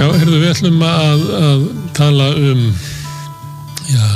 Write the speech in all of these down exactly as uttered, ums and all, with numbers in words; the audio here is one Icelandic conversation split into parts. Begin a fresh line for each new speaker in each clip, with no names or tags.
Já, heyrðu, við ætlum að, að tala um já,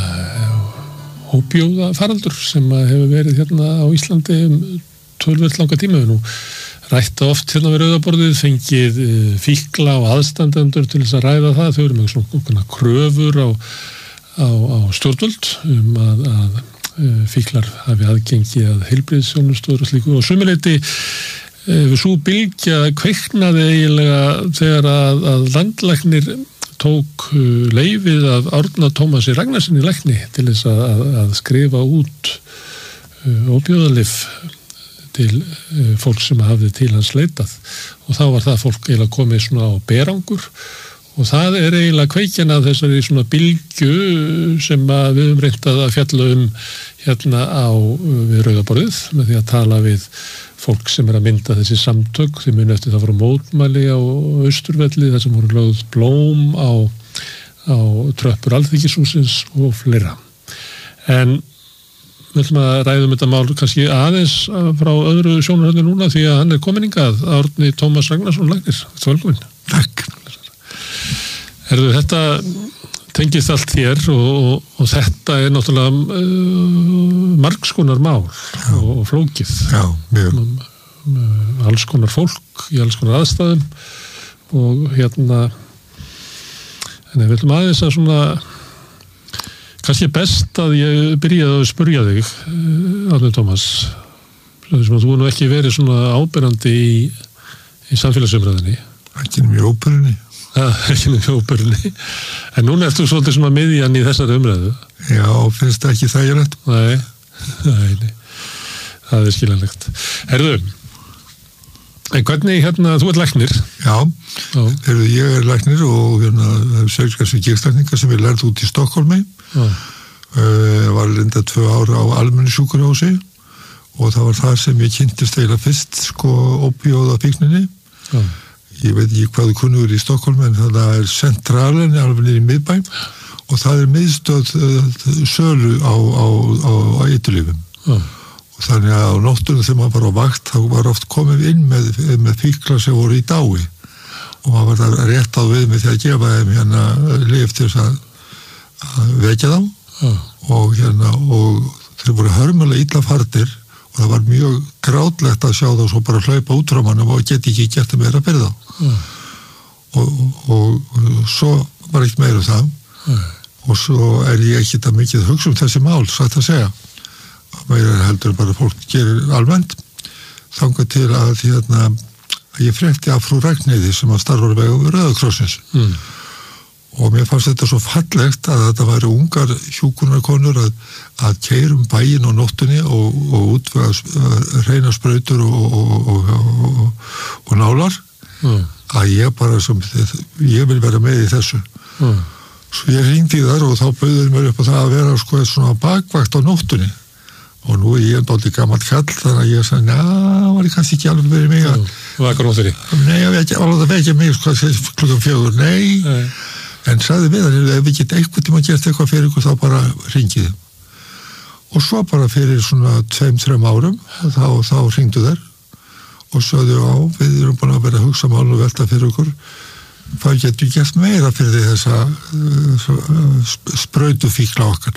ópíóða faraldur sem hefur verið hérna á Íslandi um töluvert langa tíma. Við nú rætta oft hérna við rauðaborðið, fengið fíkla og aðstandendur til þess að ræða það. Þau eru með svona kröfur á, á, á stjórnvöld um að, að fíklar hafi aðgengi að heilbrigðisþjónustur og slíku og sömuleyti svo bylgja kveiknaði eiginlega þegar að, að landlæknir tók leyfið af Árna Tómasi Ragnarssoni lækni til þess að, að skrifa út ópíóðalyf til fólk sem hafði til hans leitað og þá var það fólk eiginlega komið svona á berangur og það er eiginlega kveikjan af þessari svona bylgju sem að við höfum reynt að fjalla um hérna á við rauðaborðið með því að tala við fólk sem er að mynda þessi samtök, þeir muni eftir það voru mótmæli á Austurvelli þar sem voru lögð blóm á, á tröppur Alþingishússins og fleira. En við ætlum að ræðum þetta mál kannski aðeins frá öðru sjónarhorni núna því að hann er komin hingað, Árni Tómas Ragnarsson læknir. Velkomin.
Takk.
Herðu, þetta tengist allt hér og, og, og þetta er náttúrulega uh, margskonar mál og, og flókið.
Já, mjög.
Um, um, alls konar fólk í alls konar aðstæðum og hérna en við viljum aðeins að svona kannski best að ég byrjaði að spurja þig Árni Tómas sem að þú nú ekki verið svona áberandi í, í samfélagsumræðinni.
Ekki mjög óperunni.
Það er ekki mjög óperunni. En núna ertu svolítið svona miðjan í þessari umræðu.
Já, finnst það ekki þægilegt?
Nei, nei, nei. Það er skiljanlegt. Herðu, en hvernig hérna, þú ert læknir?
Já, herðu, ég er læknir og hérna, sögskassi gigstækninga sem ég lærði út í Stokkólmi. Já. Uh, var linda tvö ára á almennu sjúkrahúsi og það var það sem ég kynntist eiginlega fyrst, sko, ópíóða fíkninni. Já. Ég veit ekki hvað þú kunnur í Stokkólm en það er centralen alveg niður í miðbæn og það er miðstöð sölu á, á, á, á eiturlyfjum. Mm. Og þannig að á nóttunum þegar maður var á vakt þá var oft komið inn með, með fíkla sem voru í dái og maður var það rétt á við með því að gefa þeim hérna lyf til þess að, að vekja þá mm. og hérna og þeir voru hörmulega illa farnir og það var mjög grátlegt að sjá þá svo bara hlaupa út frá mannum og geti ekki gert það meira fyrir þá. Mm. Og, og, og svo var ekkert meira það mm. og svo er ég ekki það mikið að hugsa um þessi mál, satt að segja. Meira heldur bara fólk gerir almennt þangað til að, hérna, að ég frétti af frú Ragnheiði sem að starfa á vegum Rauða krossins. Mm. Og mér fannst þetta svo fallegt að þetta væri ungar hjúkrunarkonur að, að keyra um bæinn á nóttunni og, og útvega hreina sprautur og, og, og, og, og nálar mm. að ég bara sem ég vil vera með í þessu. Mm. Svo ég hringdi þar og þá bauður mér upp á það að vera sko svona bakvakt á nóttunni og nú er ég dálítið gamall kall þannig að ég sagði, ná, var ég kannski ekki alveg verið mig að
mm. vakar nóttunni?
Nei, ég veit alveg að vekja mig sko klukkan fjögur, nei, nei. En sagði við hann, ef við getum einhvern tíma gert eitthvað fyrir ykkur, þá bara hringið. Og svo bara fyrir svona tveim, þrem árum, þá, þá hringdu þær og sagði á, við erum bara að vera að hugsa mál og velta fyrir ykkur. Hvað getur gert meira fyrir því þessa uh, sprautufíkla okkar?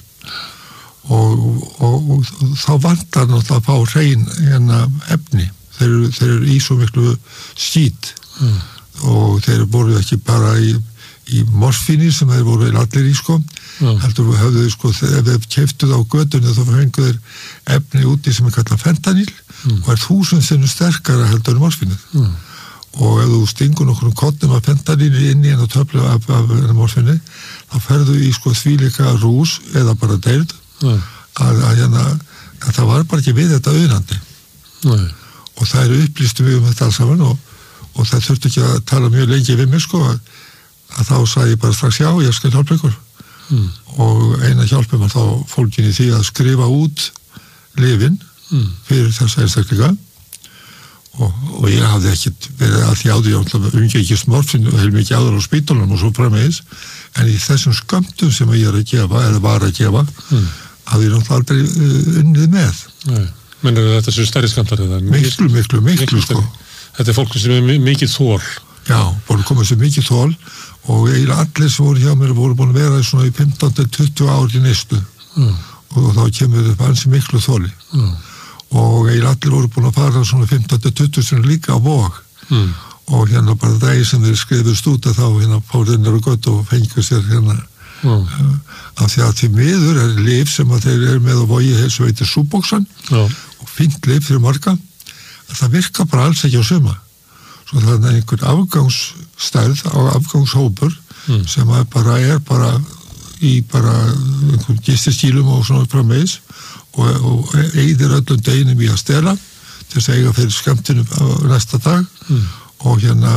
Og, og, og, og þá vantar náttúrulega að fá hrein hérna efni. Þeir, þeir eru í svo miklu skít mm. og þeir voru ekki bara í í morfíni sem þeir voru allir í sko mm. heldur við höfðu sko ef þeir keyptuð á götunni þá fengu þeir efni úti sem er kallað fentanýl mm. og er þúsund sinnum sterkara heldur en morfínið mm. og ef þú stingur nokkur kollum af fentanýli inn í en að töfla af, af, af morfíni þá ferðu í sko þvílíka rús eða bara deyrð mm. að, að, að, að það var bara ekki við þetta auðnandi mm. og það eru upplýstu við um þetta alls saman og, og það þurftu ekki að tala mjög lengi við mig sko að að þá sagði ég bara strax já, ég skal hjálpa ykkur mm. og eina hjálpi var þá fólkin í því að skrifa út lyfin mm. fyrir þess einstaklinga og, og ég hafði ekkert verið að því áður, ég umgekk ekki smorfin og heil mikið áður á spítalunum og svo framvegis en í þessum skömmtum sem ég er að gefa eða var að gefa mm. hafði ég náttúrulega aldrei uh, unnið með.
Nei, mennur þetta séu stærri skammtar eða?
Miklu, miklu, miklu, miklu sko.
Þetta er fólk sem er mikið þól.
Já, búin var komið svo mikið þol og eiginlega allir sem voru hjá mér voru búin að vera svona í fimmtán til tuttugu ár í neyslu mm. og þá kemur upp ansi miklu þoli mm. og eiginlega allir voru búin að fara svona fimmtán til tuttugu sem líka á Vog mm. og hérna bara dagi sem þeir skrifust út að þá hérna fóruðinir og gott og fengur sér hérna mm. uh, af því að því miður er lyf sem að þeir eru með á Vogi sem heitir Suboxan mm. og fínt lyf fyrir marga að það virka bara alls ekki á suma svo þannig að einhver afgangsstærð og afgangshópur mm. sem að bara er bara í bara einhvern gistiskílum og svona framvegis og, og eigðir öllum deginum í að stela til þess að eiga fyrir skammtinu á næsta dag mm. og hérna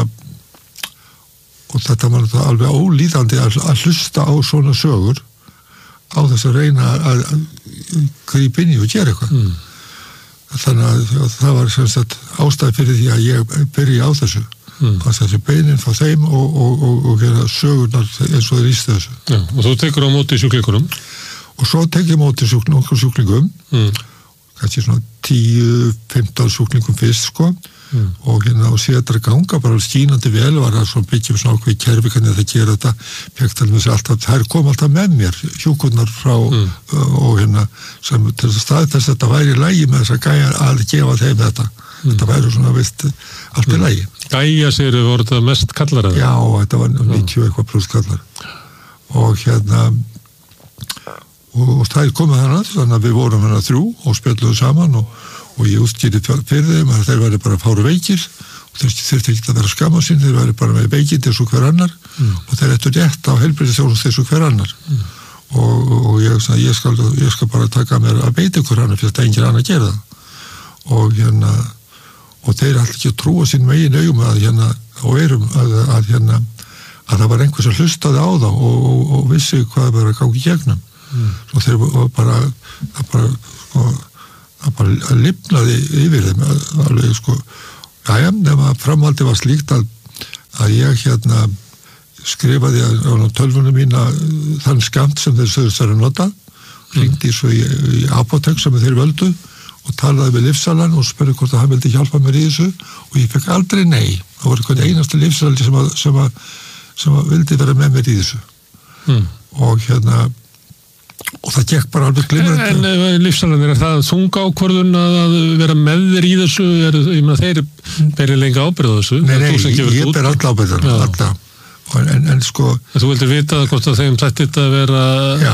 og þetta var þetta alveg ólíðandi að, að hlusta á svona sögur á þess að reyna að, að grípa inn í og gera eitthvað mm. þannig að það var sem sagt ástæði fyrir því að ég byrja á þessu mm. að þessi beinin frá þeim og, og, og, og gera sögurnar eins og þeir ístu þessu.
Já, og þú tekur á móti sjúklingunum?
Og svo tek ég móti sjúkling, nokkur sjúklingum mm. kannski svona tíu til fimmtán sjúklingum fyrst sko mm. og hérna og sér þetta ganga bara skínandi vel var að svona byggjum svona ákveð kerfi hvernig það gera þetta pektalum þessi alltaf, þær kom alltaf með mér hjúkurnar frá mm. og hérna sem til þess að stað þess að þetta væri lægi með þess að gæja að gefa þeim þetta mm. þetta væri svona vilt allt í mm. lægi.
Gæja sér voru þetta mest kallar að það?
Já, þetta var níutíu eitthvað pluss kallar og hérna og, og það er komið þannig þannig að við vorum hérna þrjú og spjalluðu saman og og ég útskýrði fyrir þeim að þeir væri bara fáru veikir og þeir þurfti ekki að vera að skamma sín, þeir væri bara með veikindi eins og hver annar mm. og þeir ættu rétt á heilbrigðisþjónustu eins og hver annar mm. og, og ég, svona, ég, skal, ég skal bara taka mér að beita hver annar fyrir að enginn annar gera það og hérna og þeir ætla ekki að trúa sín megin augum að hérna og erum að, að hérna að það var einhvers að hlustaði á þá og, og, og vissi hvað var að gangi í gegnum mm. og þeir bara það bara og, það bara lifnaði yfir þeim alveg sko já, nema framhaldi var slíkt að, að ég hérna skrifaði á tölvunum mína þann skamt sem þeir sögðust að nota hringdi svo í, í apotek sem þeir völdu og talaði við lyfsalan og spurði hvort að hann vildi hjálpa mér í þessu og ég fekk aldrei nei það var einhvern einasta lyfsali sem að, sem að, sem að vildi vera með mér í þessu mm. og hérna og það gekk bara alveg glimrandi.
En, en lífsalanir, er það þunga ákvörðun að vera með þér í þessu? Er, ég meina, þeir beri lengi ábyrgð á þessu?
Nei, nei, ég ber alla ábyrgðan, alla. En, en sko...
Þú vildir vita hvort að þeim þætti þetta að vera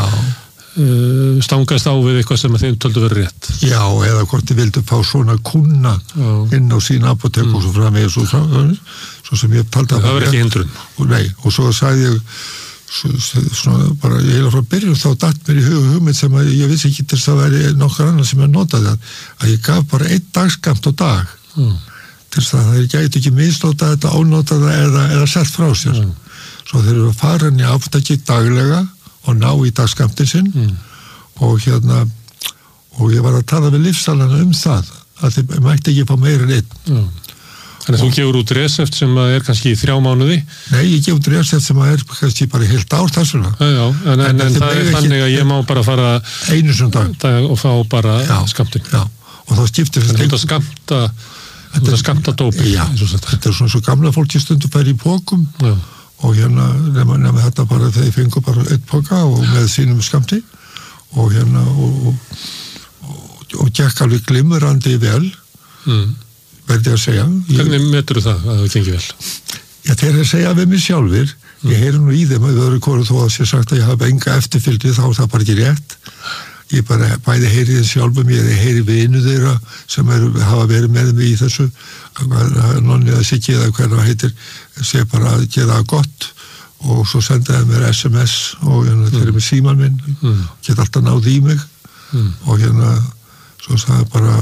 uh, stangast á við eitthvað sem þeim töldu verið rétt?
Já, eða hvort þið vildu fá svona kuna Já. inn á sín apotek mm. og svo framvegis og framvegis, svo sem ég taldi að...
Það var ekki hindrun?
Og nei, og svo sagði ég svona bara ég heila frá byrjun þá datt mér í hug hugmynd sem að ég vissi ekki til þess að veri nokkur annar sem ég notaði það að ég gaf bara einn dagskamt á dag mm. til þess að þeir gæti ekki misnota þetta, ónota það eða, eða selt frá sér mm. svo þeir eru að fara inn í aftaki daglega og ná í dagskamptin sinn mm. og hérna og ég var að tala við lyfsalana um það að þeir mætti ekki fá meira en einn mm.
Þannig að þú gefur út recept sem er kannski í þrjá mánuði?
Nei, ég gefur út recept sem er kannski bara heilt ár þess vegna.
Já, já, en, en, en það er þannig að ég má bara fara
einu sem dag.
dag og fá bara skammtinn.
Já, og þá skiptir
þetta. Þetta er skamta, þetta er skamta dópið.
Já, þetta er svona svo gamla fólki stundum færi í pókum já. Og hérna nema, nema þetta bara þeir fengu bara eitt póka og með sínum skamti og hérna og, og, og, og gekk alveg glimrandi vel. Mm. verði að segja.
Hvernig metur það að það gengi vel?
Já, þeir að segja við mig sjálfur, mm. ég heyri nú í þeim að öðru hvoru þó að sé sagt að ég hafa enga eftirfylgni, þá er það bara ekki rétt. Ég bara bæði heyri þeim sjálfum, ég heyri vinu þeirra sem er, hafa verið með mig í þessu, nonni að Siggi eða hvernig heitir, sé bara að gera það gott og svo sendaði mér S M S og hérna, þeir eru með síman minn, mm. geta alltaf náð í mig mm. og hérna, svo sagði bara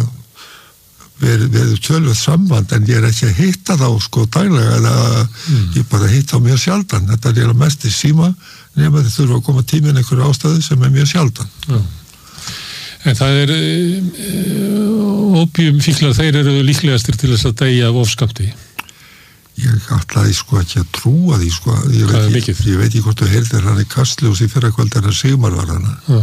Við erum tölvöld samband en ég er ekki að hitta þá sko daglega eða mm. ég bara hitta á mjög sjaldan. Þetta er eiginlega mest í síma nema þið þurfa að koma tíminn einhverju ástæðu sem er mjög sjaldan.
Já. En það er uh, opiumfíklar, þeir eru líklegastir til þess að deyja af ofskammti.
Ég ætlaði sko ekki að trúa því sko. Ég
Hvað er
veit,
mikið?
Ég veit ekki hvort þú heyrðir hann í Kastljós í fyrra kvöld en að Sigmar var hana. Já.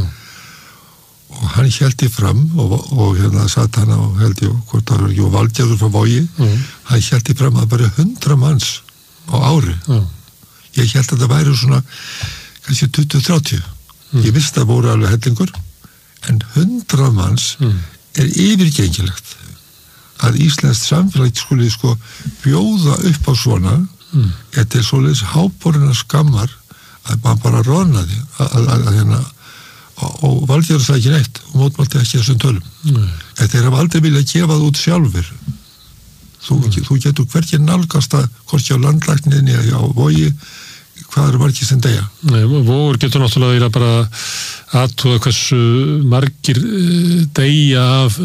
Og hann héldi fram og, og hérna satt hann og héldi hvort það var ekki og Valgerður frá Vogi mm. hann héldi fram að bara hundra manns á ári
Já.
Ég held að það væri svona kannski tuttugu til þrjátíu. Mm. Ég vissi að voru alveg hellingur, en hundrað manns mm. er yfirgengilegt að íslenskt samfélag skuli sko bjóða upp á svona mm. er til svoleiðis háborina skammar að maður bara roðnaði að, að, að hérna og, og valdi það ekki neitt og mótmælti ekki þessum tölum. Mm. En þeir hafa aldrei viljað gefa það út sjálfur. Þú, mm. þú getur hvergi nálgast að hvorki á landlækninni eða á Vogi hvað eru margir sem deyja?
Nei, Vogur getur náttúrulega bara aðtúða hversu margir deyja af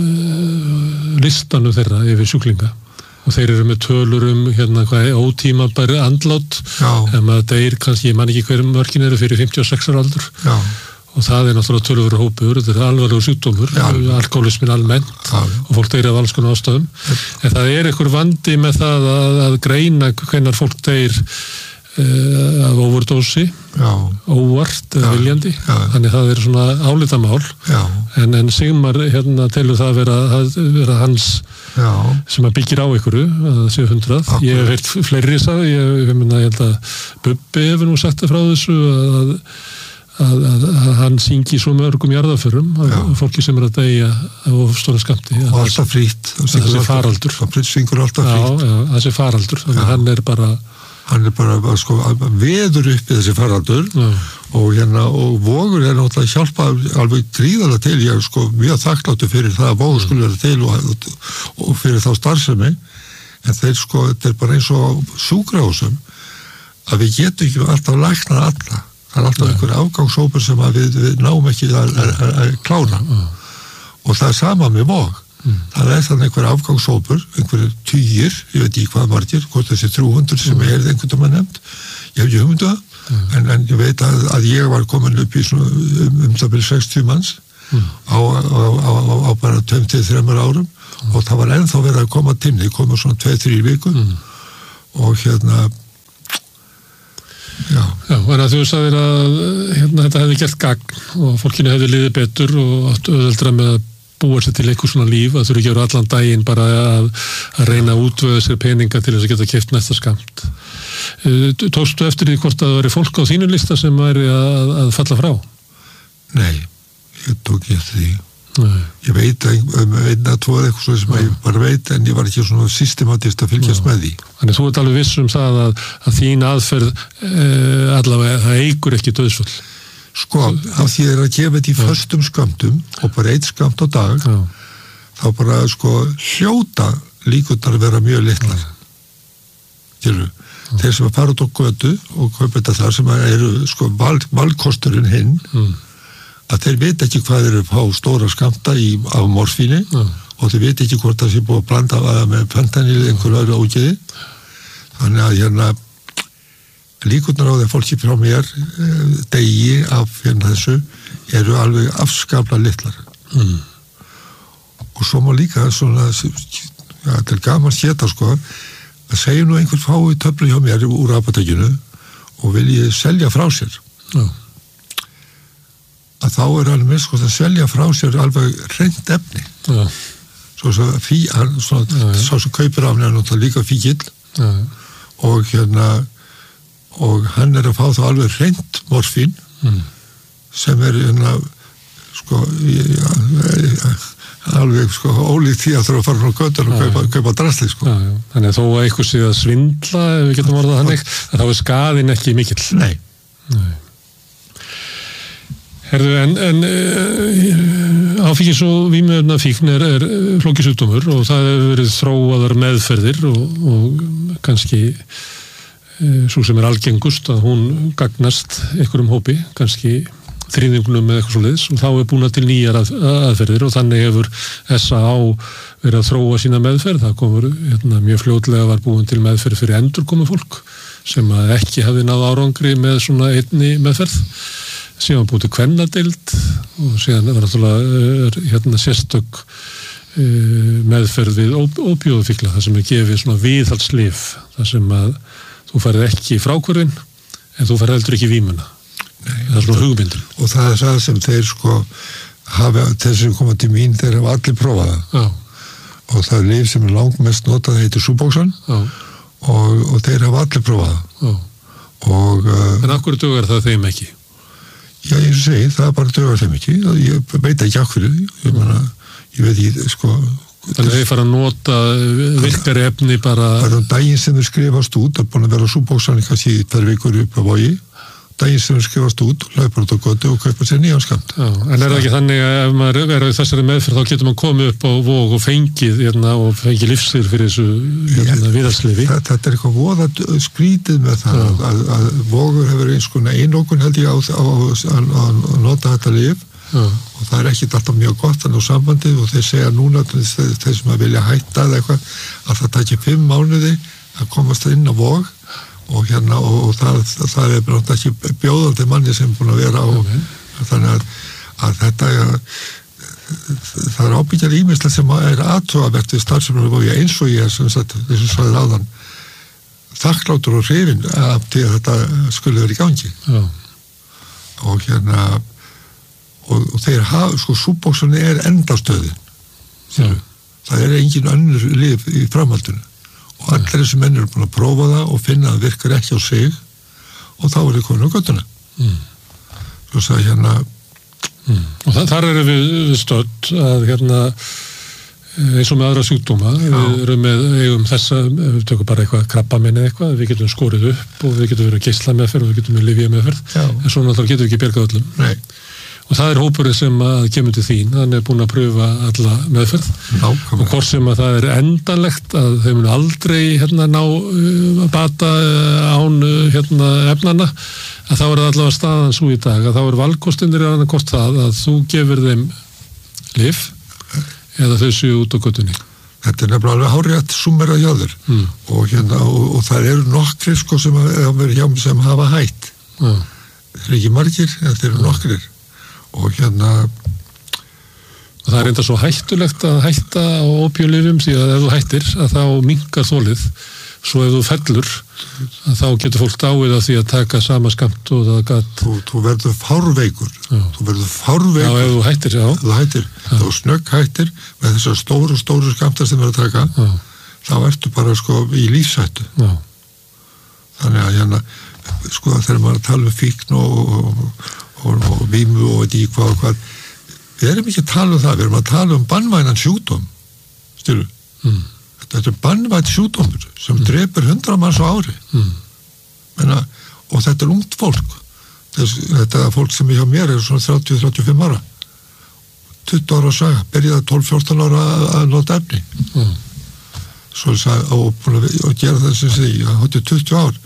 listanu þeirra yfir sjúklinga og þeir eru með tölur um hérna hvað ótímabæri andlát en maður deyr kannski, ég man ekki hverjum mörkin eru fyrir fimmtíu og sex ára aldur. Já. Og það er náttúrulega töluveri hópur, þetta er alvarlegur sjúkdómur, alkoholismin almennt Já. Og fólk deyr af alls konar ástæðum. En það er einhver vandi með það að, að greina hvenær fólk deyr uh, af overdósi, óvart eða viljandi. Já. Þannig það er svona álitamál. En, en Sigmar hérna telur það vera, vera hans Já. Sem að byggir á einhverju, að það séu hundrað. Akkur. Ég hef heilt fleiri sagði, ég, ég, ég held að Bubbi hefur nú sagt það frá þessu að Að, að, að hann syngi svo mörgum jarðaförum að fólki sem er að deyja á stóra skammti
og alltaf frýtt
það sé faraldur
það syngur alltaf frýtt
já, já, það sé faraldur, þannig að hann er bara
hann er bara sko, veður upp í þessi faraldur já. Og hérna og Vogur er náttúrulega hjálpa alveg gríðarlega til, ég er sko mjög þakkláttur fyrir það að Vogur skulle vera til og, og fyrir þá starfsemi en þeir sko, þetta er bara eins og sjúkrahúsum að við getum ekki alltaf læknað alla. Það er alltaf einhver afgangshópur sem að við, við náum ekki að, að, að, að klána mm. og það er sama með Vog mm. það er þannig einhver afgangshópur einhverju tugir, ég veit ekki hvað margir hvort þessi þrjú hundruð sem mm. er einhvern veginn nefnt, ég hef ekki hugmyndu það mm. en, en ég veit að, að ég var komin upp í svona, um, um það byrja sextíu manns mm. á, á, á, á, á bara tveimur til þremur árum mm. og það var ennþá verið að koma tímni, koma svona tveir til þrír viku mm. og hérna Já.
Já, þannig að þú sagðir að hérna, þetta hefði gert gagn og fólkinu hefði liðið betur og átt auðveldra með að búa sér til eitthvað svona líf að þurfi ekki að vera allan daginn bara að, að reyna að útvöða sér peninga til þess að geta keypt næsta skamt. Tókstu eftir því hvort að það væri fólk á þínu lista sem væri að, að falla frá?
Nei, ég tók ekki eftir því. Nei. Ég veit um einna, tvo eða eitthvað sem ég bara veit en ég var ekki svona systematist að fylgjast Já. Með því.
Þannig þú ert alveg viss um það að, að þín aðferð eh, allavega, það eigur ekki dauðsföll.
Sko, af því er að gefa þetta í föstum skömmtum og bara eitt skömmt á dag Já. Þá bara sko hljóta líkurnar að vera mjög litlar. Gjöru, þeir sem að fara út á götu og kaupa þetta þar sem eru sko val, valkosturinn hinn mm. að þeir veit ekki hvað þeir eru að fá stóra skamta í, af morfíni ja. Og þeir veit ekki hvort það sé búið að blanda með fentanyl einhverju öðru ógeði þannig að hérna líkurnar á því að fólki frá mér degi af hérna þessu eru alveg afskapla litlar mm. og svo má líka svona ja, þetta er gaman séta sko að segja nú einhver fái töflu hjá mér úr apotekinu og vilji selja frá sér ja. Að þá er alveg með sko að selja frá sér alveg hreint efni ja. Svo að fí, svo ja. Sá sem kaupir af hann er líka fíkill ja. Og hérna og hann er að fá þá alveg hreint morfín mm. sem er hérna sko ja, alveg sko ólíkt því að þurfa að fara frá göttur og ja. kaupa, kaupa drasli sko.
Ja, ja. Þannig að þó að eitthvað sé að svindla ef við getum orðað þannig þá er skaðinn ekki mikill.
Nei.
Nei. Herðu, en, en uh, áfengis og vímuefnafíkn er, er flókið sjúkdómur og það hefur verið þróaðar meðferðir og, og kannski uh, svo sem er algengust að hún gagnast einhverjum hópi, kannski þrýðingunum með eitthvað svo leiðis og þá er búin til nýjar að, aðferðir og þannig hefur S A á verið að þróa sína meðferð. Það komur hérna, mjög fljótlega var búin til meðferð fyrir endurkomu fólk sem að ekki hafi náð árangri með svona einni meðferð. Síðan búið til kvennadeild og síðan var náttúrulega hérna sérstök uh, meðferð við ópíóðafíkla, það sem er gefið svona viðhaldslyf, það sem að þú færð ekki frákvörðin en þú færð heldur ekki vímuna. Nei, það er svona hugmyndin.
Og það er það sem þeir sko hafa, þeir sem koma til mín, þeir hafa allir prófað það. Já. Og það er lyf sem er langmest notað, það heitir Suboxone og, og þeir hafa allir prófað það. Já.
akkur dugar það þeim ekki?
Já, ég segi, það bara dugar þeim ekki. Ég veit ekki akkur, ég meina, ég veit ekki, sko...
Þannig að þið fara að nota virkari efni bara...
Það er daginn sem þau skrifast út, það er búin að vera súbóksanir kannski í tvær vikur upp á Vogi, daginn sem þau skrifast út, hlaupar út á götu og kaupa sér nýjan skamt.
Já, en er það ekki þannig að ef maður er á þessari meðferð þá getur maður komið upp á Vog og fengið hérna, og fengið lífsýr fyrir þessu hérna, viðhaldslyfi?
Þetta er eitthvað voða skrítið með það að, að, að Vogur hefur eins konar einokun held ég á, á, á að nota þetta lyf. Já. Og það er ekkit alltaf mjög gott þannig á sambandið og þeir segja núna þeir, þeir sem að vilja hætta eða eitthvað að það takir fimm mánuði að komast inn á Vog og hérna og, og það, það er náttúrulega ekki bjóðandi manni sem er búin að vera á okay. Þannig að, að þetta er, það er ábyggjar ýmislegt sem er aðtugavert við starfsefnum og eins og ég er sem sagt þess að sagði áðan þakklátur og hrifinn af því að þetta skulle vera í gangi. Já. Og hérna og, og þeir hafa, sko, súbóksunni er endastöðin. Það er engin önnur lyf í framhaldinu og allir þessi menn eru búin að prófa það og finna að það virkar ekki á sig og þá er það komin á göttuna. Mm. Svo sagði hérna
mm. Og það, þar erum við, við stödd að hérna eins og með aðra sjúkdóma, Já. Við erum með eigum þessa, við tökum bara eitthvað krabbamein eða eitthvað, við getum skorið upp og við getum verið geisla meðferð og við getum verið lyfja meðferð en svo náttúrulega getum við ekki bjargað öllum.
Nei.
Og það er hópurinn sem að kemur til þín, hann er búin að pröfa alla meðferð. Já, og hvort sem að það er endanlegt að þau munu aldrei hérna ná uh, bata uh, án uh, hérna efnana, að þá er það allavega staðan svo í dag, að þá er valkostinir að hann kost það að þú gefur þeim lyf eða þau séu út á göttunni.
Þetta er nefnilega alveg hárétt súmerað hjá þér mm. og, hérna, og, og það eru nokkrir sko sem, að, sem hafa hætt. Mm. Það er ekki margir, en þeir eru nokkrir. Og hérna
og það er enda svo hættulegt að hætta á ópíulyfjum því að ef þú hættir að þá minnkar þolið svo ef þú fellur að þá getur fólk dáið að því að taka sama skamt og það gat
Þú, þú verður fárveikur já. Þú verður fárveikur
Já, ef þú hættir, já
Ef þú hættir, ef þú snögg hættir með þessar stóru, stóru skamtar sem þú verður að taka já. Þá ertu bara sko í lífshættu já. Þannig að hérna sko þegar maður tala um fíkn og, og og, og vímu og veit ekki hvað og hvað við erum ekki að tala um það, við erum að tala um bannvænan sjúkdóm styrir mm. þetta er bannvæn sjúkdómur sem mm. drepur hundra manns á ári mm. Menna, og þetta er ungt fólk Þess, þetta er fólk sem hjá mér er svona þrjátíu til þrjátíu og fimm ára tuttugu ára að saga, byrjaði tólf til fjórtán ára að, að nota efni mm. svo að og, og gera það sem sé, ég hótti tuttugu ár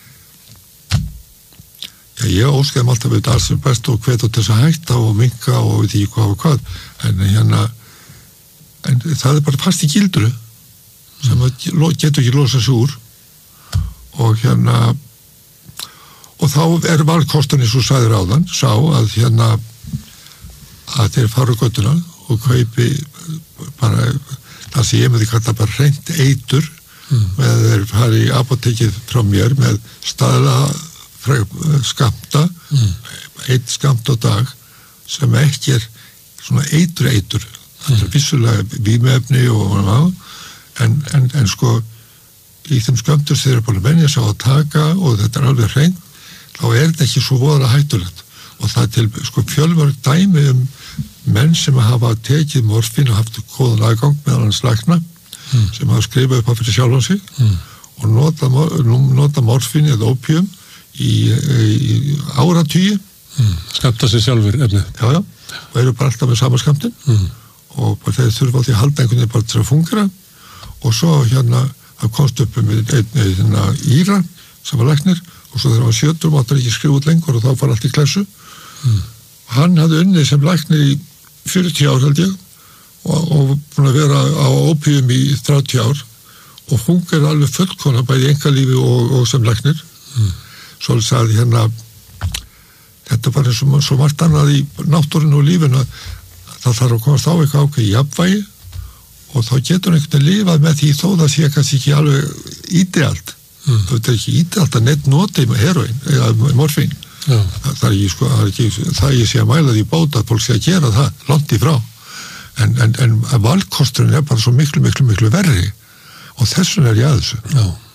Já, ég óskaði um alltaf við alls sem best og hvet og til þess að hætta og minka og veit ekki hvað og hvað en hérna en það er bara fast í gildru sem mm. getur ekki losa sig úr og hérna og þá er valkostan eins og sagðir áðan sá að hérna að þeir fara á göttuna og kaupi bara það sem ég með því kalla bara hreint eitur mm. með þeir fara í apotekið frá mér með staðla skamta mm. eitt skamt á dag sem ekki er svona eitur eitur þetta mm. er vissulega vímefni og en, en, en sko í þeim skamtur þeir eru bara menja sá að taka og þetta er alveg hreint þá er þetta ekki svo voðalega hættulegt og það er til sko fjölmörg dæmi um menn sem hafa tekið morfín og haft góðan aðgang með hans lækna mm. sem hafa skrifað upp á fyrir sjálfan sig mm. og nota, nota morfín eða ópíum í, í áratugi
mm. skamta sér sjálfur efni
já, já, og eru bara alltaf með sama skamtin mm. og bara þeir þurfa á því að halda einhvern veginn bara til að fungera og svo hérna það komst upp með einn, einn, einn Íra sem var læknir og svo þegar hann var sjötur máttur ekki skrifa út lengur og þá var allt í klessu mm. hann hafði unnið sem læknir í fjörutíu ár held ég og, og búin að vera á ópíum í þrjátíu ár og fungera alveg fullkona bæði engalífi og, og sem læknir mm. Svo sagði hérna þetta var eins og svo margt annað í náttúrinu og lífinu það þarf að komast á eitthvað ákveð jafnvægi og þá getur einhvern veginn lifað með því þó það sé kannski ekki alveg ídealt mm. það er ekki ídealt að neitt noti með heroin eða morfín það, það er ekki sko það er ekki, það ég sé að mæla því bóta að fólk sé að gera það langt í frá en, en, en valkosturinn er bara svo miklu miklu miklu verri og þessun er ég að þessu
Já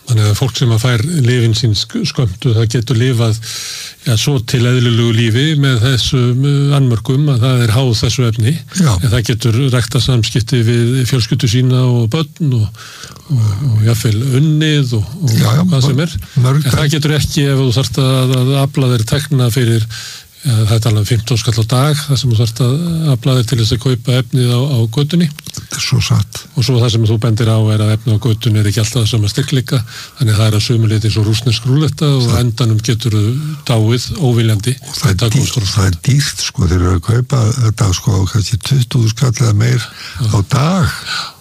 Þannig að fólk sem að fær lyfin sín skömmtu, það getur lifað ja, svo til eðlilegu lífi með þessum annmörkum að það er háð þessu efni.
Já.
En það getur rækta samskipti við fjölskyldu sína og börn og, og, og jafnvel unnið og, og
já, já,
hvað sem er.
Mörg,
en það getur ekki ef þú þarft að, að afla þeir tekna fyrir ja, það er talað um fimmtán skall á dag, það sem þú þarft að afla þeir til þess að kaupa efnið á, á götunni.
Þetta er svo satt.
Og svo það sem þú bendir á er að efnið á götunni er ekki alltaf sama styrkleika, þannig það er að sömuleyti eins og rússnesk rúlletta og það, endanum getur dáið óviljandi.
Og það er dýrt, það er dýrt sko, þeir eru að kaupa þetta sko kannski tuttugu skall eða meir já. Á dag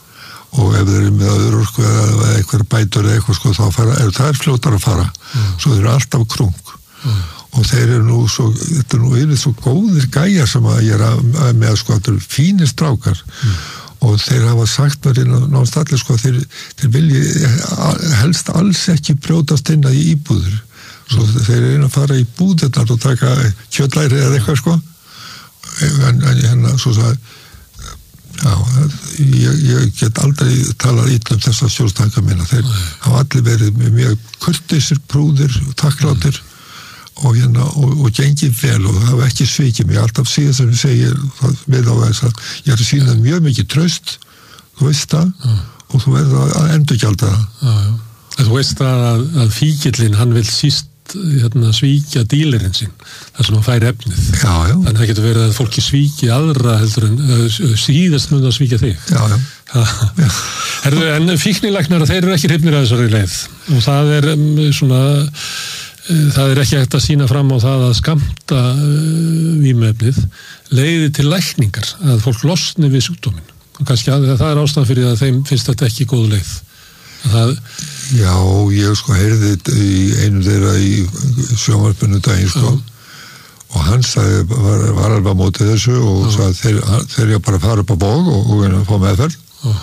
og ef þeir eru með örorku eða eitthvað bætur eða eitthvað sko þá fara, er það er fljótar að fara, já. Svo þeir eru alltaf krung. Já. Og þeir eru nú svo, þetta er nú yfir svo góðir gæjar sem að ég er að, að með sko, þetta eru fínir strákar mm. og þeir hafa sagt mér náttúrulega allir sko, þeir, þeir vilji helst alls ekki brjótast inn í íbúður, svo mm. þeir eru inn að fara í búðirnar og taka kjötlæri eða eitthvað sko, en, en hérna svo að, já, ég, ég get aldrei talað illa um þessa sjálfstæðinga minna, þeir mm. hafa allir verið mjög kurteisir, prúðir, takklátir, mm. og hérna, og, og gengið vel og það hafa ekki svikið mig, alltaf síðan sem ég segir við á þess að ég er að sína mjög mikið traust, þú veist það já. Og þú verður að endurgjalda það.
Já, já. Þú veist að, að fíkillinn, hann vil síst hérna, svíkja dílerinn sín, þar sem hann fær efnið.
Já, já.
Þannig það getur verið að fólki svíki aðra heldur en uh, síðast mun að svíkja þig.
Já, já. já.
Herðu, en fíknilæknar, þeir eru ekki hrifnir að þessari leið og það er um, svona það er ekki hægt að sína fram á það að skammta uh, vímuefnið leiði til lækningar, að fólk losni við sjúkdóminn og kannski að það er ástæðan fyrir að þeim finnst þetta ekki góð leið. Það...
Já, ég sko heyrði í einu þeirra í sjónvarpinu daginn sko já. Og hann sagði, var, var alveg á móti þessu og já. Sagði þeir, þeir eru bara að fara upp á bóg og, og, og fá meðferð já.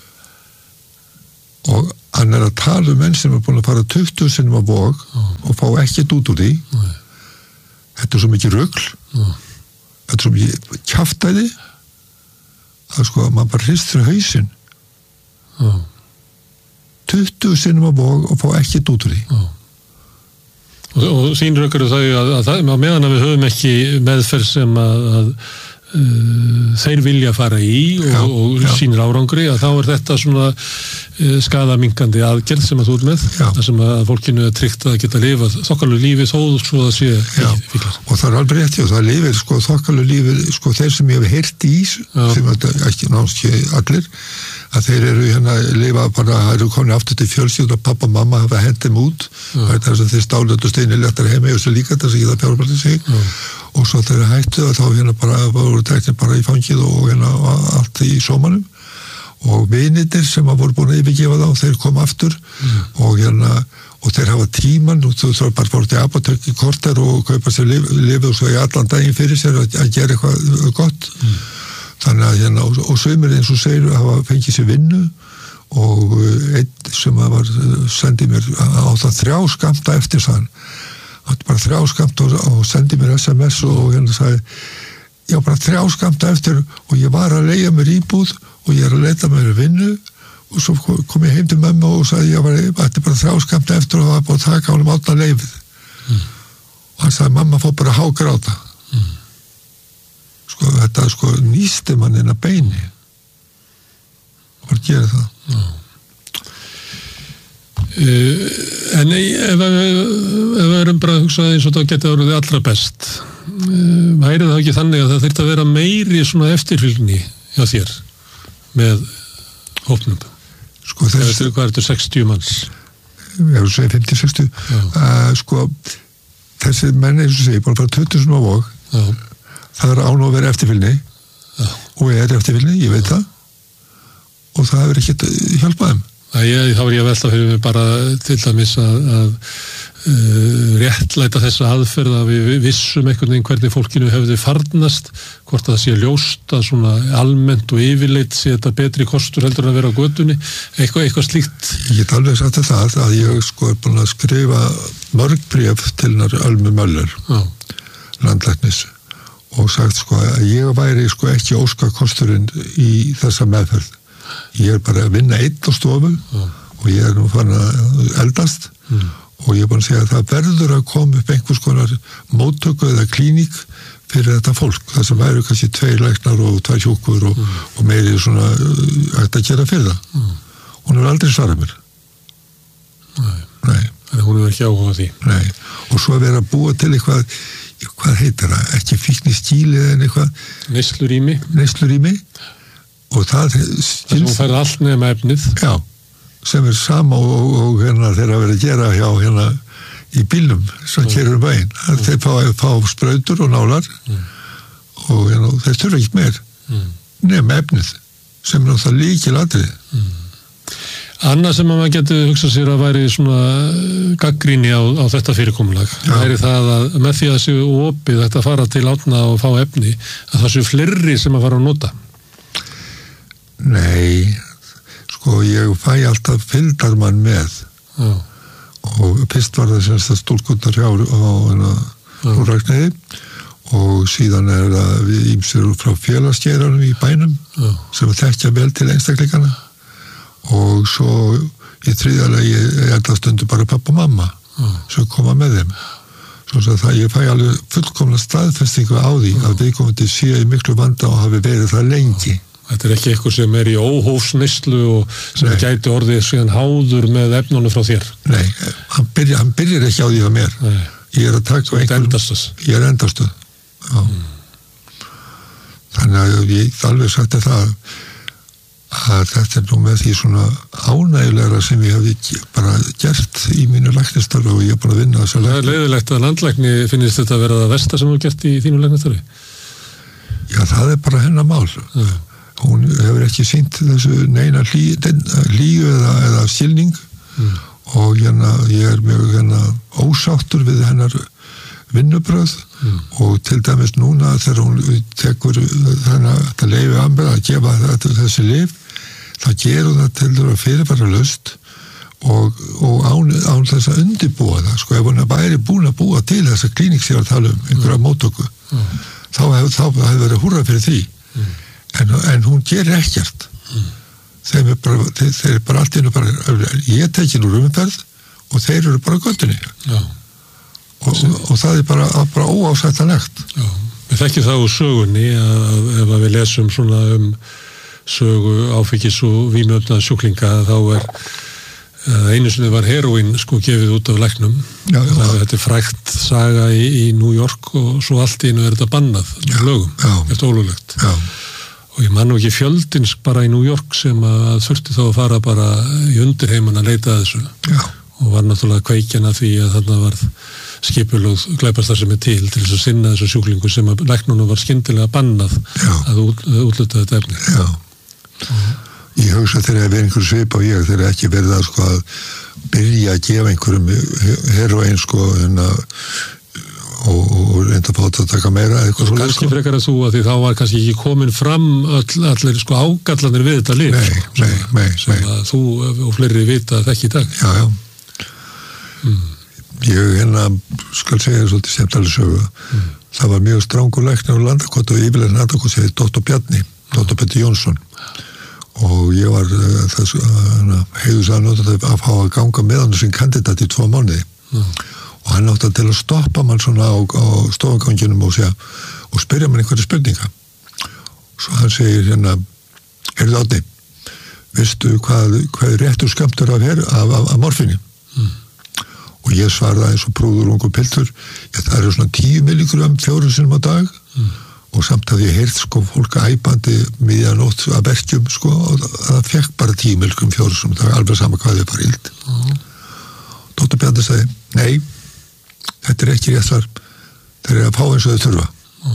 Og hann er að tala um menn sem er búin að fara tuttugu sinnum á bóg oh. og fá ekkert út úr því. Nei. Þetta er svo mikið rugl. Oh. Þetta er svo mikið kjaftæði að sko að maður bara hristir hausinn. Oh. tuttugu sinnum á bóg og fá ekkert út úr því.
Oh. Og, og sín rökkur er þau að, að, að meðan að við höfum ekki meðferð sem að, að uh, þeir vilja fara í og, já, og sínir árangri að þá er þetta svona uh, skaðaminkandi aðgerð sem að þú ert með þar sem að fólkinu er tryggt að geta lifað þokkalegu lífi þó svo að sé fíklar.
Og það er alveg rétt og það lifir sko þokkalegu lífi sko þeir sem ég hef heyrt í sem þetta ekki náttúrulega allir að þeir eru hérna að lifa bara, það eru komin aftur til fjölskylduna, pappa og mamma hafa hendum út, það er þess að þeir stálötu steini léttar heima og svo líka þess að geta fjármælti sig Já. Og svo þeir hættu að þá hérna bara voru teknir bara í fangið og hérna allt í sómanum og vinirnir sem að voru búin að yfirgefa þá, þeir kom aftur mm. og hérna og þeir hafa tíman og þú þarf bara fórt í apotek í korter og kaupa sér lifið og svo í allan daginn fyrir sér að, að gera eitthvað gott. Mm. Þannig að hérna, og, og sömur eins og segir hafa fengið sér vinnu og einn sem var sendið mér á það þrjá skamta eftir þann hann bara þrjá skamta og, og sendið mér S M S og hérna sagði já bara þrjá skamta eftir og ég var að leigja mér íbúð og ég er að leita mér vinnu og svo kom ég heim til mömmu og sagði ég var þetta bara þrjá skamta eftir og það var búin að taka honum átna leifið mm. og hann sagði mamma fór bara að hágráta mm. Sko, þetta sko nýsti mann inn að beini og bara gera það
Já. Uh, en ef við erum bara að hugsa eins og það geti orðið allra best uh, væri það ekki þannig að það þyrfti að vera meiri svona eftirfylgni hjá þér með hópnum
sko þess
hvað er þetta sextíu manns
ég hefur segið fimmtíu til sextíu uh, sko þessi menni eins og segi bara fara tuttugu sinni á vog Já. Það er án að vera eftirfylgni Já. Og ég er eftirfylgni, ég veit Já. Það og það hefur ekkert hjálpað þeim
Ég, þá er ég að velta fyrir mig bara til dæmis að, að uh, réttlæta þessa aðferð að við vissum einhvern veginn hvernig fólkinu hefði farnast, hvort það sé ljóst að svona almennt og yfirleitt sé þetta betri kostur heldur en að vera á götunni, eitthvað, eitthvað slíkt.
Ég get alveg sagt það að ég sko er búin að skrifa mörg bréf til hennar Ölmu Möller, Já. Landlæknis og sagt sko að ég væri sko ekki óskakosturinn í þessa meðferð. Ég er bara að vinna einn á stofu Já. og ég er nú fann að eldast mm. og ég er búin að segja að það verður að koma upp einhvers konar móttöku eða klíník fyrir þetta fólk, það sem væru kannski tveir læknar og tvær hjúkur og, mm. og meiri svona ætti að gera fyrir það mm. hún er aldrei svarað mér
Nei,
Nei.
Þannig hún er ekki áhuga því
Nei, og svo að vera að búa til eitthvað hvað heitir það, ekki fíkni stíli en eitthvað
Neyslurými
Neyslurými og það
þess að hún færði allt nema efnið
Já, sem er sama og, og, og hérna þeirra að vera að gera hjá hérna í bílnum sem mm. kerir um bæinn mm. þeir fá, fá sprautur og nálar mm. og hérna, þeir þurfa ekki meir mm. nema efnið sem er náttúrulega líkilatrið
mm. Annað sem að maður getur hugsað sér að væri svona gagnrýni á, á þetta fyrirkomulag væri það að með því að séu opið þetta fara til átna og fá efni að það séu fleiri sem að fara að nota
Nei sko ég fæ alltaf fylgdarmann með Já. Og fyrst var það semst að stúlkunnar hjá á Rúrækniði og síðan er það við ýmsir frá félagsgeiranum í bænum Já. Sem að þekkja vel til einstaklingana og svo í þriðalegi er það stundu bara pappa og mamma mm. sem koma með þeim svo að það ég fæ alveg fullkomna staðfestingu á því mm. að viðkomandi sé í miklu vanda og hafi verið það lengi
Þetta er ekki eitthvað sem er í óhófsneyslu og sem Nei. Gæti orðið síðan háður með efnunum frá þér
Nei, hann byrjar, hann byrjar ekki á því að mér Nei. Ég er að taka
einhver
ég er endastuð mm. þannig að ég alveg sagt er það að þetta er nú með því svona ánægilegra sem ég hafi bara gert í mínu læknistarfi og ég er bara að vinna þess að lækni.
Það er leiðilegt að landlækni finnist þetta að vera það versta sem þú gert í þínu læknistarfi?
Já, það er bara hennar mál. Ja. Hún hefur ekki sýnt þessu neina lí, líu eða, eða skilning mm. og hérna, ég er mjög hérna, ósáttur við hennar vinnubröð mm. og til dæmis núna þegar hún tekur þannig að leifi að mér að gefa þetta, þessi lyf þá gerur það til þess að fyrirfæra lust og, og án, án þess að undirbúa það sko, ef hún er bæri búin að búa til þessa klíník sem ég var að tala um, einhverja mm. móttöku mm. þá hefur þá hef verið húrra fyrir því mm. en, en hún gerir ekkert mm. þeir er bara, þeir, þeir er bara allt innu bara, ég tekið nú umferð og þeir eru bara göttunni
Já
Og, og, og það er bara, bara óásættanlegt.
Já, við þekkjum það úr sögunni að, að ef við lesum svona um sögu áfengis og vímuefna sjúklinga þá er einu sinni var heroín sko gefið út af læknum já, já, það, þetta er frægt saga í, í New York og svo allt í einu er þetta bannað já, lögum, þetta er ólöglegt og ég man nú ekki fjöldins bara í New York sem að þurfti þá að fara bara í undirheiman að leita að þessu
já.
Og var náttúrulega kveikjan að því að þarna var skipulögð glæpastarfsemi til til þess að sinna þessu sjúklingu sem að læknunum var skyndilega bannað Já. Að út, útluta þetta efni.
Já. Uh-huh. Ég hugsa þegar það er einhver svip á ég þegar ekki verið að sko að byrja að gefa einhverjum heroín sko en að og, og reynda að fá þetta að taka meira eitthvað
svo kannski sko. Frekar að þú að því þá var kannski ekki komin fram all, allir sko ágallanir við þetta lyf
Nei,
sko,
nei,
sem,
nei,
sem
nei.
Að þú og fleiri vita þetta ekki í dag.
Já, já. Mm. Ég hérna skal segja svolítið semtalega sögu mm. það var mjög strangur læknir á Landakoti og yfirlega Landakoti segði doktor Bjarni mm. doktor Petti Jónsson og ég var uh, þess að heiðus að nota þetta að fá að ganga með hann sem kandidat í tvo mánuði mm. og hann átti til að stoppa mann svona á, á stofaganginum og segja og spyrja mann einhverja spurninga svo hann segir hérna heyrðu Árni, veistu hvað, hvað er réttur skammtur af, af, af, af morfíni mm. og ég svaraði eins og prúður ungur piltur já, það eru svona tíu milligram fjórum sinnum á dag mm. og samt að ég heyrt sko fólk æpandi miðjanótt að verkjum sko og það fekk bara tíu milligram fjórum sinnum á dag alveg sama hvað þau bara ild mm. doktor Bjarni sagði nei, þetta er ekki rétt svar þeir eru að fá eins og þau þurfa
mm.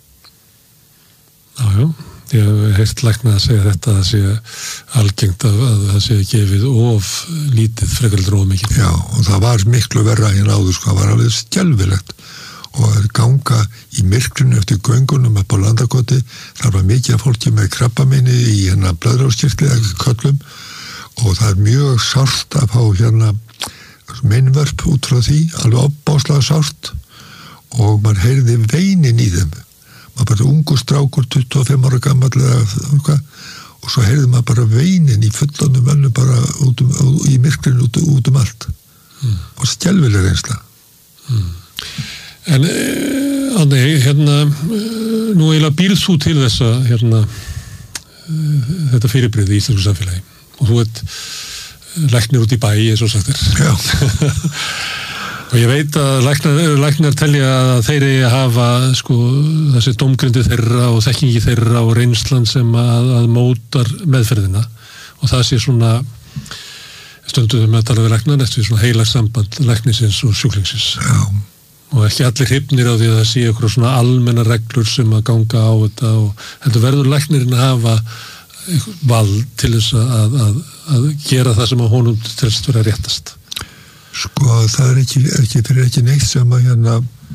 Jájú Ég hef heyrt læknað að segja þetta að það sé algengt að, að það sé gefið of lítið frekarlega of mikið.
Já, og það var miklu verra en áður, sko, það var alveg skelfilegt og að ganga í myrkrinu eftir göngunum upp á Landakoti, þar var mikið af fólki með krabbameini í hérna blöðráskirtli eða köllum og það er mjög sárt að fá hérna meinvörp út frá því, alveg opbáslega sárt og mann heyrði veinin í þeim maður bara ungu strákur tuttugu og fimm ára gamall eða eitthvað og svo heyrði maður bara veinin í fullorðnum mönnum bara út um, í myrkrinu út, út um allt mm. og skelfileg reynsla
mm. En Árni, hérna nú eiginlega býrð þú til þessa hérna þetta fyrirbrigði í íslensku samfélagi og þú ert læknir út í bæ eins og sagt er
Já
og ég veit að læknar, læknar telja að þeir eigi að hafa sko, þessi dómgrindi þeirra og þekkingi þeirra og reynslan sem að, að mótar meðferðina og það sé svona stundum með að tala við læknar eftir svona heilagssamband læknisins og sjúklingsins
Já.
Og ekki allir hrifnir á því að það sé okkur svona almenna reglur sem að ganga á þetta og þetta verður læknirinn að hafa vald til þess að, að, að gera það sem að honum til þess að vera réttast
Sko, það er ekki, ekki fyrir ekki neitt sem að hérna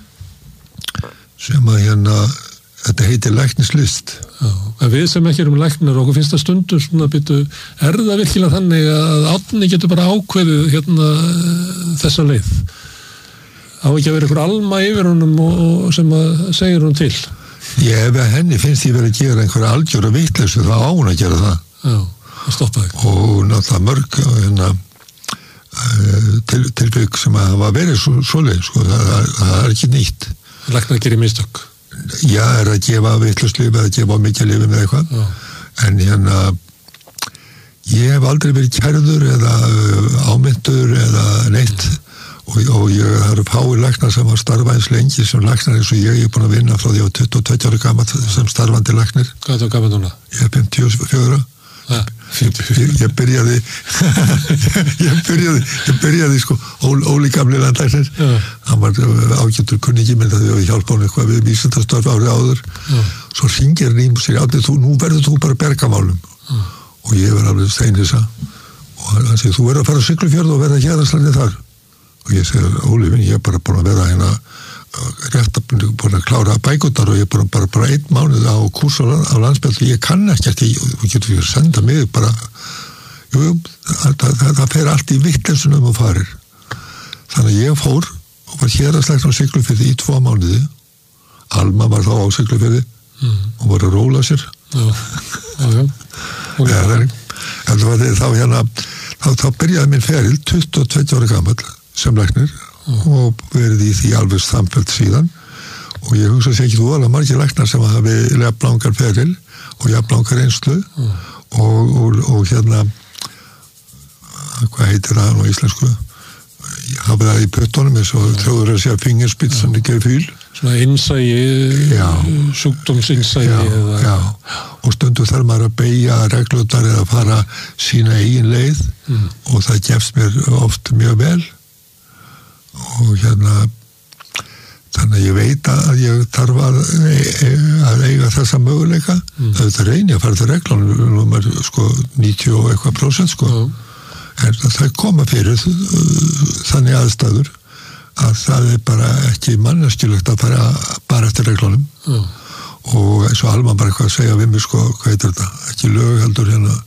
sem að hérna þetta heitir læknislist
Já, en við sem ekki erum læknar okkur finnst það stundum svona byttu er það virkilega þannig að Árni getur bara ákveðið hérna þessa leið á ekki að vera ykkur alma yfir honum og, og sem að segir hún til
Ég ef að henni finnst ég verið að gera einhverja algjöra vitleysu þá á hún að gera það
Já, það stoppaði
og náttúrulega mörg hérna til, tilbygg sem að hafa verið svo, svoleið, sko, það, það, það er ekki nýtt.
Læknar gerir mistök.
Já, er að gefa vitlauslyf eða gefa mikið lyfum eða eitthvað. Já. En hérna, ég hef aldrei verið kærður eða ámyndur eða neitt og, og ég har fáið læknar sem har starfað eins lengi sem læknar eins og ég, ég er búin að vinna frá því á tuttugu og tveggja ára gamall sem starfandi læknir.
Hvað er það gamall núna?
Ég er fimmtíu og fjögur.
Ja,
ég, ég byrjaði ég byrjaði ég byrjaði sko Ó, Óli gamli landlæknir ja. Hann var ágættur kunningi minn það við hjálpa hann eitthvað við vísindastörf árið áður ja. Svo hringir hann í og segir Árni, þú, nú verður þú bara bergamálum ja. Og ég var alveg steinhissa og hann segir, þú verður að fara á Siglufjörð og verða héraðslæknir þar og ég segir, Óli minn, ég er bara búin að vera hérna rétt að búin að klára bækundar og ég er bara, bara, bara einn mánuð á kurs á, á landsbjörn og ég kann ekki ekki, þú getur ekki að senda mig bara, jú, jú, það, það, það fer allt í vitleysunum og farir. Þannig að ég fór og var héraðslæknir á Siglufirði í tvo mánuði, Alma var þá á Siglufirði mm. og var að róla sér.
Já, já, já. Okay.
Ja, það, það var þá hérna, þá, þá byrjaði minn feril tuttugu og tveggja ára gamall sem læknir Mm. og verið í því alveg samfellt síðan og ég hugsa sér ekki þú alveg margir læknar sem hafi jafnlangar feril og jafnlangar einslu mm. og, og, og hérna hvað heitir það á íslensku ég hafi það í pötunum eins og þjóður að segja fingerspitt sem ekki er fýl
svona innsægi sjúkdómsinnsægi
já,
eða...
já. Og stundum þarf maður að beygja reglurnar eða fara sína eigin leið mm. og það gefst mér oft mjög vel og hérna þannig að ég veit að ég þarf að, að eiga þessa möguleika mm. það reynir að fara til reglunum sko níutíu og eitthvað prósent sko mm. en það koma fyrir þannig aðstæður að það er bara ekki manneskjulegt að fara bara eftir reglunum mm. og eins og Alma bara eitthvað að segja við mig sko, hvað heitir þetta, ekki lög heldur hérna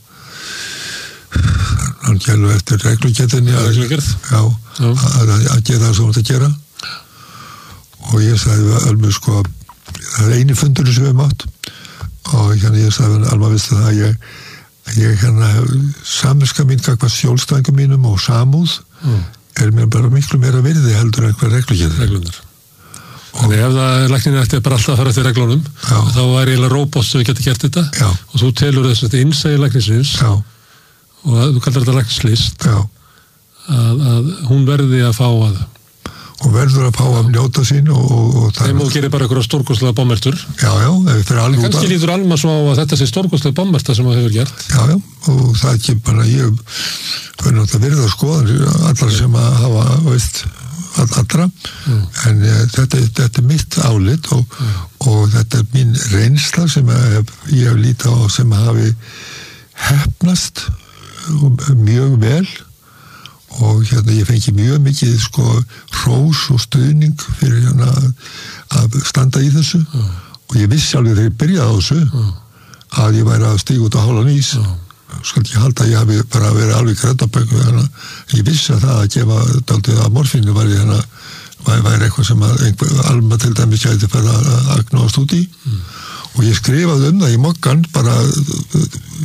hann gælu eftir reglugettinni að, já, já. Að, að gera það sem það gera og ég sagði alveg sko það er eini fundurinn sem við mátt og hérna ég sagði alveg viðstu það að ég, ég hérna samviska mín kakvað sjálfstæðingum mínum og samúð mm. er mér bara miklu meira virði heldur en hver reglugettin
reglunar Þannig ef það er lækninu eftir bara alltaf að fara eftir reglunum já. Þá er eiginlega róbot sem getur gert þetta já. Og þú telur þess að þetta innsægi læknisins já og að, þú kallar þetta læknislist að, að hún verði að fá að
og verður að fá að njóta sín og, og, og
þeim og gerir bara einhverja stórkostlega bommertur
já, já, en
kannski lítur Alma svo á að þetta sé stórkostlega bommerta sem það hefur gert
já, já, og það ekki bara ég verður náttúrulega verið að skoða allar sem að hafa, veist allra, mm. en uh, þetta, þetta er mitt álit og, mm. og þetta er mín reynsla sem ég, ég hef lítið á sem hafi hefnast mjög vel og hérna ég fengi mjög mikið sko hrós og stuðning fyrir hérna að standa í þessu mm. og ég vissi alveg þegar ég byrjaði á þessu mm. að ég væri að stíga út á hálfan ís mm. skal ekki halda að ég hafi bara verið alveg grætabæku hérna ég vissi að það að gefa daldið að morfínu var ég hérna væri eitthvað sem að einhver, Alma til dæmis gæti fyrir að agnóast út í mm. og ég skrifaði um það í mokkan bara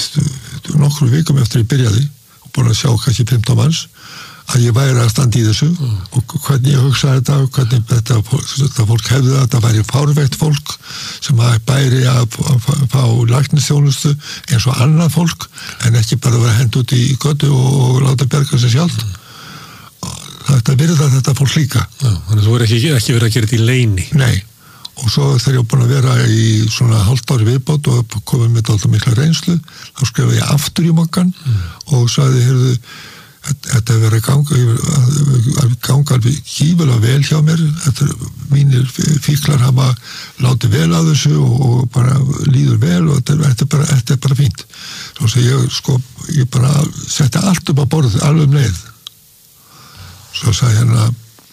nokkru vikum eftir ég byrjaði og búin að sjá kannski fimmtán manns að ég væri að standa í þessu mm. og hvernig ég hugsaði þetta og hvernig þetta, þetta fólk hefði það, þetta væri fárveikt fólk sem að bæri að fá læknisþjónustu eins og annað fólk en ekki bara vera hend út í götu og, og láta berga sig sjálf mm. þetta virða þetta fólk líka.
Já, þannig að þú er ekki, ekki verið að gera þetta í leyni.
Nei, og svo þegar ég var búin að vera í svona hálft ári viðbót og komið með alltaf mikla reynslu, þá skrifaði ég aftur í mokkan mm. og sagði, heyrðu, þetta hefur verið að ganga, að ganga alveg gífulega vel hjá mér, þetta mínir fíklar hafa látið vel að þessu og, og bara líður vel og þetta, þetta, er bara, þetta er bara fínt. Svo að ég, sko, ég bara setti allt upp á borðið, alveg um leið. Svo sagði hérna,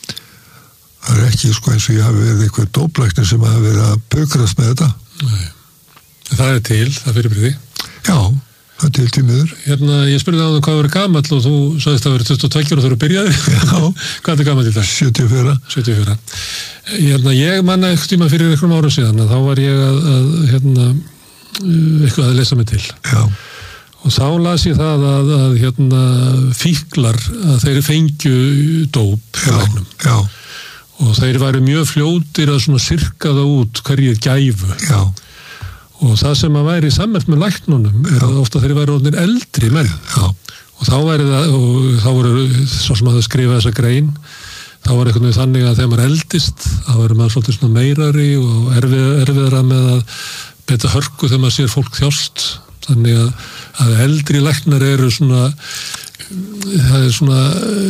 það er ekki sko eins og ég hafi verið eitthvað dóplæknir sem hafi verið að bökrast með þetta.
Nei. Það er til, það fyrir byrði.
Já, það er til tímiður.
Hérna, ég spurði á það hvað verið gamall og þú sagðist að verið tuttugu og tvö og þú eru byrjaði. Já. Hvað er gamall í dag?
sjötíu og fjögur.
sjötíu og fjögur. Hérna, ég manna eitthvað tíma fyrir einhverjum ára síðan að þá var ég að, að hérna, eitthvað að lesa mig til.
Já.
Og þá las ég það að, að hérna, fíklar, að þeir fengju dóp hjá læknum.
Já.
Og þeir væri mjög fljótir að svona sirka það út hverjir gæfu.
Já.
Og það sem að væri sammerkt með læknunum er að ofta þeir væri orðnir eldri menn.
Já.
Og þá væri það, og þá voru svo sem að það skrifa þessa grein, þá var eitthvað þannig að þegar maður eldist, þá verður maður svolítið svona meirari og erfið, erfiðara með að beta hörku þegar maður sér fólk þjást. Þannig að, að eldri læknar eru svona, það er svona,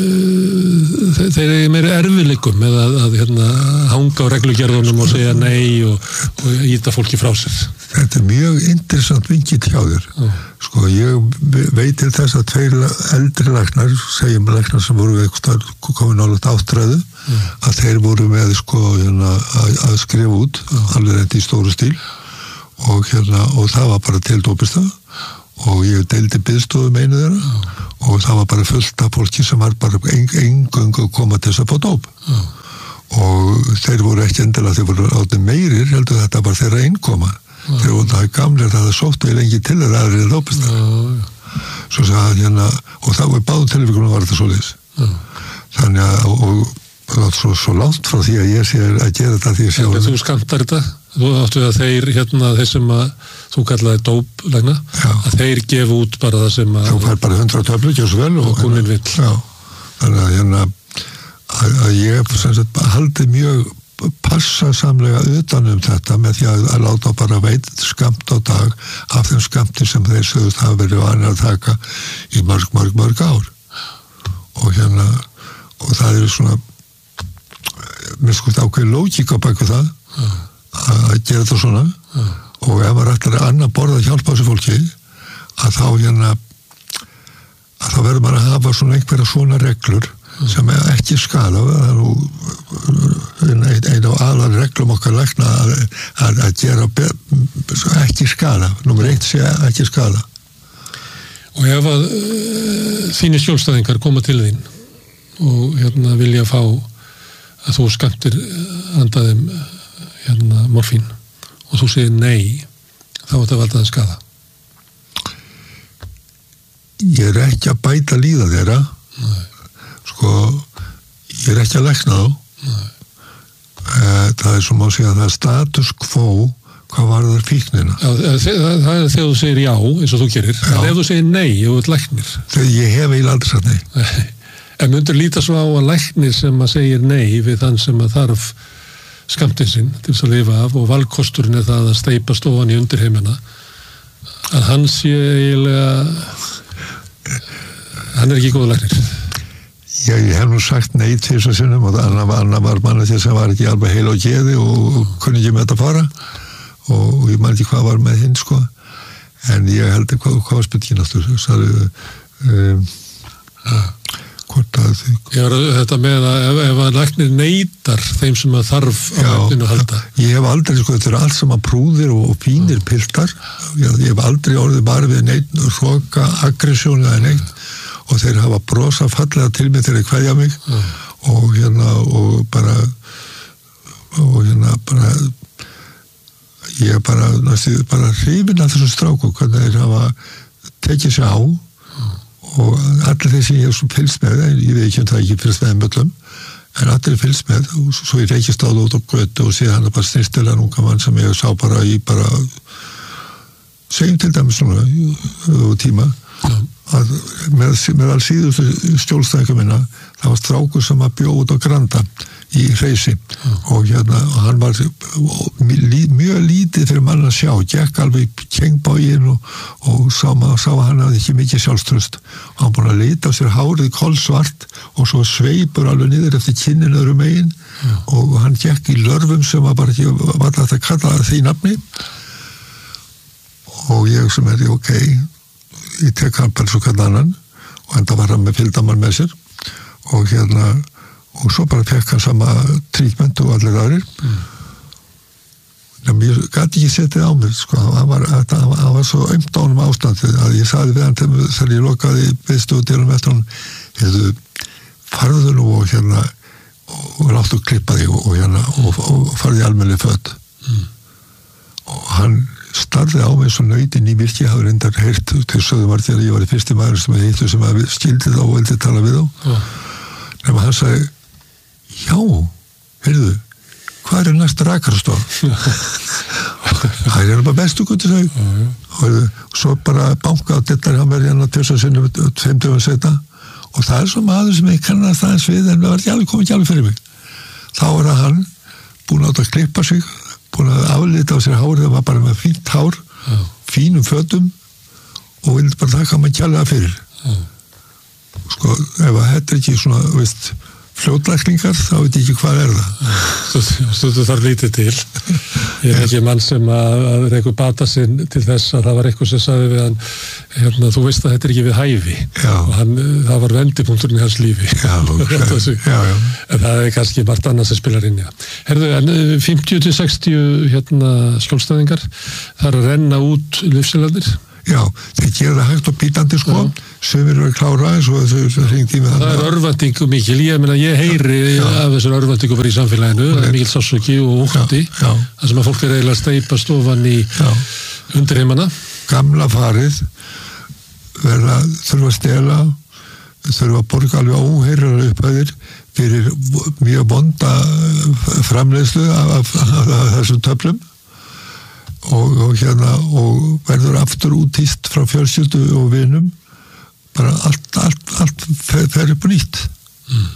þeir, þeir eru meiri erfiðleikum með að, að hérna, hanga á reglugerðunum og segja nei og, og íta fólki frá sér.
Þetta er mjög interessant vinkill hjá þér. Mm. Sko, ég veit til þess að tveir eldri læknar, segjum læknar sem voru eitthvað komið nálega áttræðu, mm. að þeir voru með sko, hérna, að, að skrifa út, mm. alveg þetta í stóru stíl. Og, hérna, og það var bara til dópistað og ég deildi biðstofum einu þeirra mm. og það var bara fullt af fólki sem var bara engungu að koma til þess að fá dóp mm. og þeir voru ekki endilega, þeir voru átið meirir heldur þetta var þeirra einkoma mm. þeir voru það gamlir, það sóttu ég lengi til þeirra aðrið dópistað mm. svo sagði hérna, og það var báðu tilvíkunum var þetta svo leys mm. þannig að og, og, svo, svo langt frá því að ég sé að gera þetta því að sjá
en þú skamtar þetta þú áttu að þeir, hérna, þeir sem að þú kallaði dóplækna, að þeir gefa út bara það sem að
þú fær bara hundrað töflu, ekki svo vel
og kunin vill.
Já, þannig að hérna að, að ég sem sagt haldi mjög passasamlega utan um þetta með því að, að láta bara veit skamt á dag af þeim skamti sem þeir sögðust hafa verið vanir að taka í mörg, mörg, mörg ár og hérna og það eru svona mér skoðst ákveð lógík á baku það Já. Að gera þetta svona Já. Og ef maður ætlar að annað borða að hjálpa þessu fólki að þá hérna að þá verður maður að hafa svona einhverja svona reglur Já. Sem ekki skada það er nú einn ein af aðal reglum okkar lækna að, að, að gera ekki skada nummer eitt sé ekki skada
og ef að uh, þínir skjólstæðingar koma til þín og hérna vilja fá að þú skamtir andaðum hérna morfín og þú segir nei þá er þetta valdaði skada
ég er ekki að bæta líða þeirra nei. Sko ég er ekki að lækna þá nei. Það er sem á að segja að það er status quo hvað var það fíknina
já, það, það, það er þegar þú segir já eins og þú gerir já. En ef þú segir nei ef þú ert læknir
þegar ég hef eiginlega aldrei sagt nei
nei en myndur líta svo á að læknir sem að segir nei við þann sem að þarf skamtinn sinn til þess að lifa af og valkosturinn er það að steypa stofan í undirheimina að hann sé eiginlega hann er ekki góð læknir
Já, ég hef nú sagt nei til þess að sinnum og annar var, annar var mann þess að var ekki alveg heil og geði og, og kunni ekki með þetta fara og, og ég man ekki hvað var með hinn sko en ég held ekki hvað, hvað var spytkinn aftur það er um, hvort að þið...
Ég var þetta með að ef, ef að læknir neitar þeim sem að þarf á lækninu að halda.
Ég hef aldrei, sko, þetta eru allt saman prúðir og, og fínir piltar. Ég, ég hef aldrei orðið bara við neitt hroka, aggressjón eða neitt og þeir hafa brosa fallega til mig þegar þeir kveðja mig Já. og hérna og bara og hérna bara ég er bara, næstu, bara hrifin af þessum stráku, hvernig þeir hafa tekið sér á og allir þeir sem ég hef svo fylgst með, ég veit ekki um það ekki fylgst með um öllum, en allir fylgst með og svo ég reykist á það út á götu og síðan hann er bara snirstilega unga mann sem ég sá bara í bara segjum til dæmis svona tíma ja. Að með, með all síðustu skjólstæðingum minna það var strákur sem að bjó út á Granda í Hreysi ja. og hérna og hann var mjög, mjög lítið fyrir mann að sjá, gekk alveg kengbágin og, og sá, sá hann að ekki mikið sjálfströst og hann búin að lita á sér hárið kolsvart og svo sveipur alveg niður eftir kinninu öðrum megin ja. Og hann gekk í lörfum sem var bara ekki var þetta að kalla því nafni og ég sem er ok ég tek hann bara svo hvern annan og enda var hann með fylgdamann með sér og hérna og svo bara fekk hann sama treatment og allir aðrir mm. en ég gæti ekki setið á mig sko, hann var, hann var svo ömt ánum ástandið að ég sagði við hann þegar ég lokaði viðstu og dýrum eftir hann hefðu farðu nú og hérna og láttu klippa þig og, og hérna og, og farði almennileg föt mm. og hann starði á mig svo nöytin í virki ég hafði reyndar heyrt til sögðu margir að ég var í fyrsti maður sem ég hittu sem að skildi þá og vildi tala við þá oh. nema hann sagði já, heyrðu hvað er næst rakarstof það er bara bestu gutti þau oh, og svo bara banka á dittar hann verði hann að tjósa sinni tveimtugum setna og það er svo maður sem ég kannast aðeins við en það var ekki alveg komið ekki alveg fyrir mig þá er að hann búin átt að klippa sig búin að aflita á sér hárið það var bara með fínt hár oh. fínum fötum og vildi bara þakka maður kjærlega fyrir oh. sko, ef að þetta er ekki svona, veist fljótlækningar, þá veit ég ekki hvað er það
Stundu þarf lítið til ég er ekki mann sem að, að reyku bata sinn til þess að það var eitthvað sem sagði við hann hérna, þú veist að þetta er ekki við hæfi já. Og hann, það var vendipunkturinn í hans lífi
já, okay. já, já.
En það er kannski margt annað sem spilar inn ja. Herðu, en fimmtíu til sextíu hérna, skjólstæðingar það er að renna út lífsýrlandir
Já, þeir gera það hægt og bítandi sko, sem eru að klára eins og þau hringdi með það.
Það er örvæntingu mikil, ég meina ég heyri já, já. Af þessar örvæntingu bara í samfélaginu, það er mikil sársauki og ótti, það sem að fólk er eiginlega að steypa stofan í undirheimana.
Gamla farið, verða, þurfa að stela, þurfa að borga alveg óheyrilega upphæðir fyrir mjög vonda framleiðslu af, af, af, af þessum töflum. Og, og hérna og verður aftur útýst frá fjölskyldu og vinum bara allt, allt, allt fer, fer upp nýtt
mm.